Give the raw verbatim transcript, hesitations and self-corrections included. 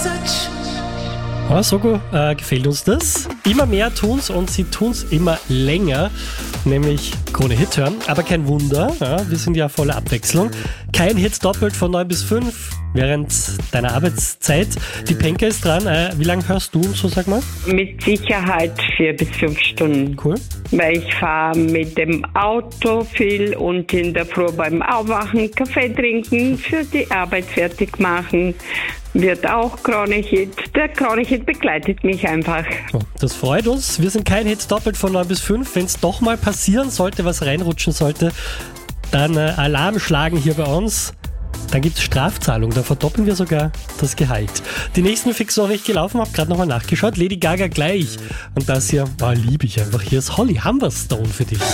Ja, so gut äh, gefällt uns das. Immer mehr tun's und sie tun's immer länger, nämlich Krone Hit hören. Aber kein Wunder, ja, wir sind ja voller Abwechslung. Kein Hit doppelt von neun bis fünf während deiner Arbeitszeit. Die Penke ist dran. Äh, wie lange hörst du uns so, sag mal? Mit Sicherheit vier bis fünf Stunden. Cool. Weil ich fahre mit dem Auto viel und in der Früh beim Aufwachen, Kaffee trinken, für die Arbeit fertig machen. Wird auch Krone Hit. Der Krone Hit begleitet mich einfach. Oh, das freut uns. Wir sind kein Hit doppelt von neun bis fünf. Wenn es doch mal passieren sollte, was reinrutschen sollte, dann äh, Alarm schlagen hier bei uns. Dann gibt es Strafzahlung, da verdoppeln wir sogar das Gehalt. Die nächsten fix noch nicht gelaufen, habe gerade nochmal nachgeschaut. Lady Gaga gleich. Und das hier, oh, liebe ich einfach. Hier ist Holly Humberstone für dich.